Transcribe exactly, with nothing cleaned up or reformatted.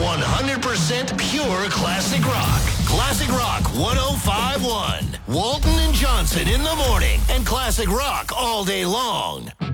one hundred percent pure classic rock. Classic Rock one oh five point one. Walton and Johnson in the morning and classic rock all day long.